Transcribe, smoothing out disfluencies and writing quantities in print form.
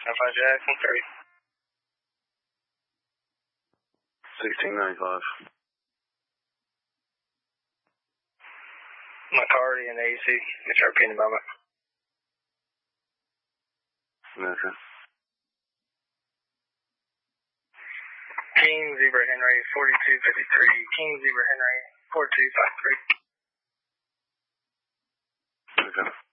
Alpha Jackson 3. 1695. McCarty and AC. HRP in a moment. Okay. King Zebra Henry 4253. King Zebra Henry 4253. Okay.